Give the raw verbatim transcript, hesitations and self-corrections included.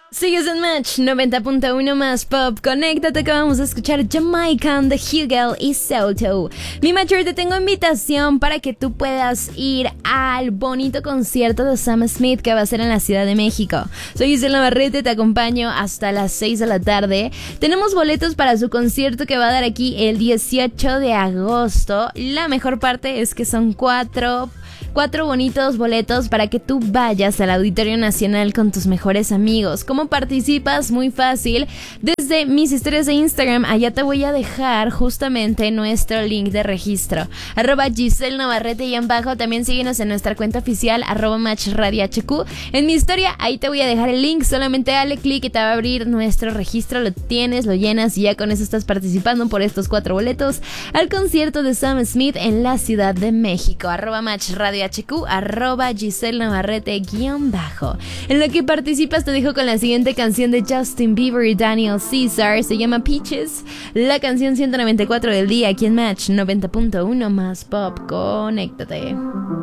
Sigues en Match noventa punto uno más pop. Conéctate que vamos a escuchar Jamaican de Hugel y Soto. Mi Matcher, te tengo invitación para que tú puedas ir al bonito concierto de Sam Smith que va a ser en la Ciudad de México. Soy Giselle Navarrete, te acompaño hasta las seis de la tarde. Tenemos boletos para su concierto que va a dar aquí el dieciocho de agosto. La mejor parte es que son cuatro Cuatro bonitos boletos para que tú vayas al Auditorio Nacional con tus mejores amigos. ¿Cómo participas? Muy fácil. Desde mis historias de Instagram, allá te voy a dejar justamente nuestro link de registro. Arroba Giselle Navarrete y en bajo. También síguenos en nuestra cuenta oficial, arroba Match Radio H Q. En mi historia, ahí te voy a dejar el link. Solamente dale clic y te va a abrir nuestro registro. Lo tienes, lo llenas y ya con eso estás participando por estos cuatro boletos al concierto de Sam Smith en la Ciudad de México. Arroba Match Radio H Q, arroba Giselle Navarrete guión bajo. En lo que participas te dejo con la siguiente canción de Justin Bieber y Daniel Caesar. Se llama Peaches. La canción ciento noventa y cuatro del día aquí en Match noventa punto uno más pop. Conéctate.